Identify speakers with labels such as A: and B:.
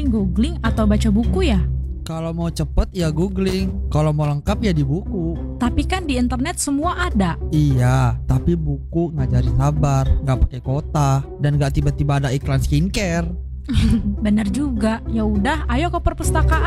A: mending googling atau baca buku ya?
B: Kalau mau cepet ya googling, kalau mau lengkap ya di buku.
A: Tapi kan di internet semua ada.
B: Iya, tapi buku ngajarin sabar, nggak pakai kota, dan nggak tiba-tiba ada iklan skincare.
A: Bener juga. Ya udah, ayo ke perpustakaan.